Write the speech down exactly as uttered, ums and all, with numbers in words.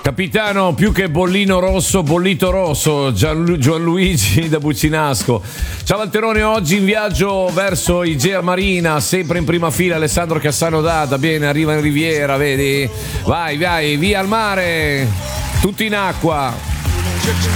Capitano, più che bollino rosso, bollito rosso, Gian- Gianluigi da Bucinasco. Ciao Valterone, oggi in viaggio verso Igea Marina, sempre in prima fila Alessandro Cassano Dada. Bene, arriva in Riviera, vedi? Vai, vai, via al mare, tutti in acqua.